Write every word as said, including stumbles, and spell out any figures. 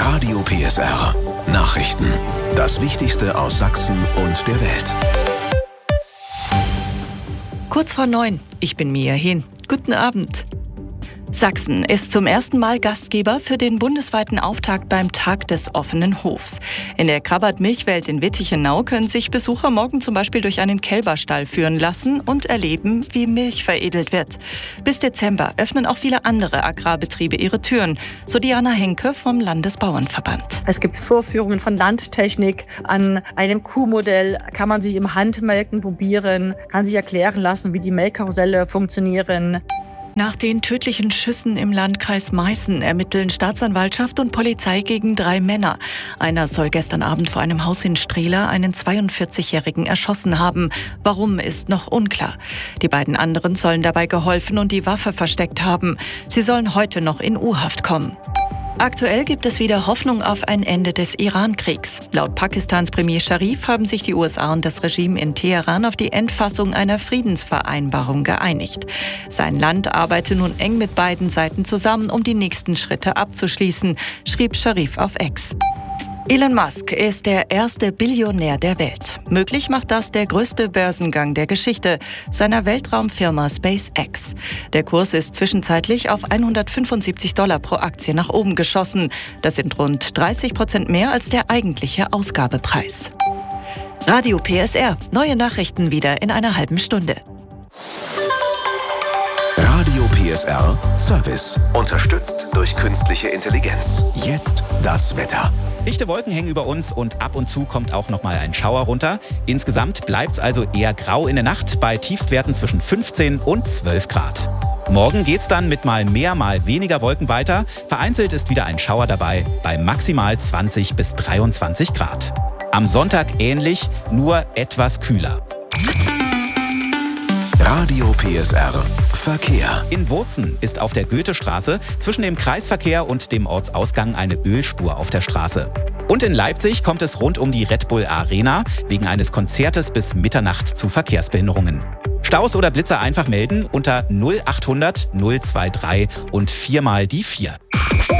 Radio P S R. Nachrichten. Das Wichtigste aus Sachsen und der Welt. Kurz vor neun. Ich bin Mia Hehn. Guten Abend. Sachsen ist zum ersten Mal Gastgeber für den bundesweiten Auftakt beim Tag des offenen Hofs. In der Krabbert-Milchwelt in Wittichenau können sich Besucher morgen zum Beispiel durch einen Kälberstall führen lassen und erleben, wie Milch veredelt wird. Bis Dezember öffnen auch viele andere Agrarbetriebe ihre Türen, so Diana Henke vom Landesbauernverband. Es gibt Vorführungen von Landtechnik. An einem Kuhmodell kann man sich im Handmelken probieren, kann sich erklären lassen, wie die Melkkarusselle funktionieren. Nach den tödlichen Schüssen im Landkreis Meißen ermitteln Staatsanwaltschaft und Polizei gegen drei Männer. Einer soll gestern Abend vor einem Haus in Strehla einen zweiundvierzigjährigen erschossen haben. Warum, ist noch unklar. Die beiden anderen sollen dabei geholfen und die Waffe versteckt haben. Sie sollen heute noch in U-Haft kommen. Aktuell gibt es wieder Hoffnung auf ein Ende des Iran-Kriegs. Laut Pakistans Premier Sharif haben sich die U S A und das Regime in Teheran auf die Endfassung einer Friedensvereinbarung geeinigt. Sein Land arbeite nun eng mit beiden Seiten zusammen, um die nächsten Schritte abzuschließen, schrieb Sharif auf X. Elon Musk ist der erste Billionär der Welt. Möglich macht das der größte Börsengang der Geschichte seiner Weltraumfirma SpaceX. Der Kurs ist zwischenzeitlich auf hundertfünfundsiebzig Dollar pro Aktie nach oben geschossen. Das sind rund dreißig Prozent mehr als der eigentliche Ausgabepreis. Radio P S R. Neue Nachrichten wieder in einer halben Stunde. Radio P S R Service. Unterstützt durch künstliche Intelligenz. Jetzt das Wetter. Dichte Wolken hängen über uns und ab und zu kommt auch noch mal ein Schauer runter. Insgesamt bleibt es also eher grau in der Nacht bei Tiefstwerten zwischen fünfzehn und zwölf Grad. Morgen geht's dann mit mal mehr, mal weniger Wolken weiter. Vereinzelt ist wieder ein Schauer dabei bei maximal zwanzig bis dreiundzwanzig Grad. Am Sonntag ähnlich, nur etwas kühler. Radio P S R Verkehr. In Wurzen ist auf der Goethestraße zwischen dem Kreisverkehr und dem Ortsausgang eine Ölspur auf der Straße. Und in Leipzig kommt es rund um die Red Bull Arena wegen eines Konzertes bis Mitternacht zu Verkehrsbehinderungen. Staus oder Blitzer einfach melden unter null achthundert null drei drei und viermal die vier.